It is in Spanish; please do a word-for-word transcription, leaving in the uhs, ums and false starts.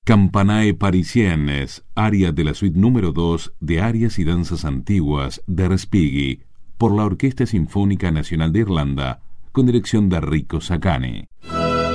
Campanae Parisiennes, aria de la suite número dos de Arias y Danzas Antiguas de Respighi, por la Orquesta Sinfónica Nacional de Irlanda, con dirección de Rico Sacani.